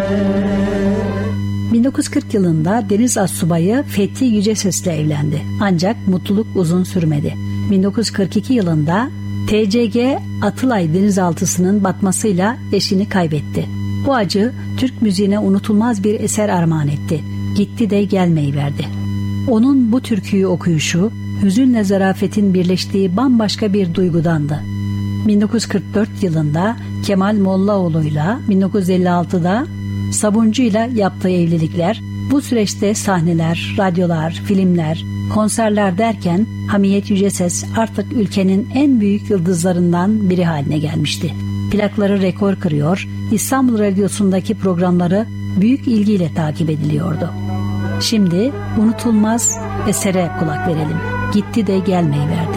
...1940 yılında deniz astsubayı Fethi Yüceses'le evlendi. Ancak mutluluk uzun sürmedi. 1942 yılında TCG Atılay denizaltısının batmasıyla eşini kaybetti. Bu acı Türk müziğine unutulmaz bir eser armağan etti. Gitti de gelmeyiverdi. Onun bu türküyü okuyuşu, hüzünle zarafetin birleştiği bambaşka bir duygudandı. 1944 yılında Kemal Mollaoğlu'yla 1956'da Sabuncu'yla yaptığı evlilikler, bu süreçte sahneler, radyolar, filmler, konserler derken Hamiyet Yüceses artık ülkenin en büyük yıldızlarından biri haline gelmişti. Plakları rekor kırıyor, İstanbul Radyosu'ndaki programları büyük ilgiyle takip ediliyordu. Şimdi unutulmaz esere kulak verelim. Gitti de gelmeyiverdi.